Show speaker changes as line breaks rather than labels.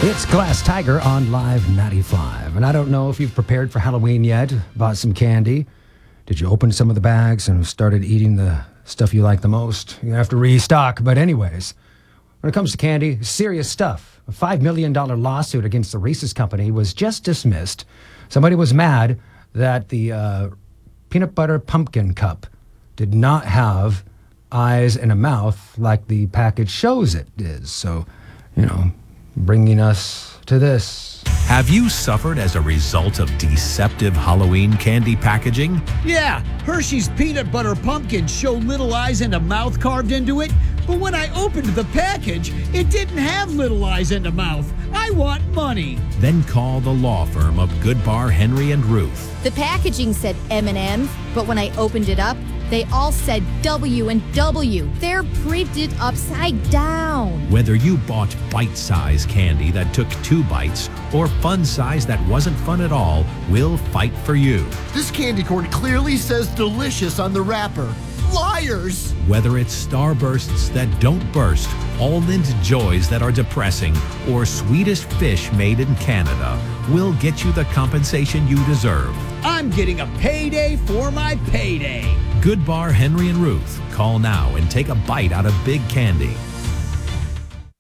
It's Glass Tiger on Live 95. And I don't know if you've prepared for Halloween yet, bought some candy. Did you open some of the bags and started eating the stuff you like the most? You have to restock. But anyways, when it comes to candy, serious stuff. A $5 million lawsuit against the Reese's Company was just dismissed. Somebody was mad that the peanut butter pumpkin cup did not have eyes and a mouth like the package shows it is. So, bringing us to this.
Have you suffered as a result of deceptive Halloween candy packaging?
Yeah, Hershey's peanut butter pumpkin showed little eyes and a mouth carved into it, but when I opened the package, it didn't have little eyes and a mouth. I want money.
Then call the law firm of Goodbar, Henry & Ruth.
The packaging said M&M's, but when I opened it up, they all said W and W. They're printed upside down.
Whether you bought bite-sized candy that took 2 bites or fun size that wasn't fun at all, we'll fight for you.
This candy corn clearly says delicious on the wrapper. Liars!
Whether it's Starbursts that don't burst, almond joys that are depressing, or Swedish fish made in Canada, we'll get you the compensation you deserve.
I'm getting a payday for my payday.
Goodbar, Henry & Ruth. Call now and take a bite out of big candy.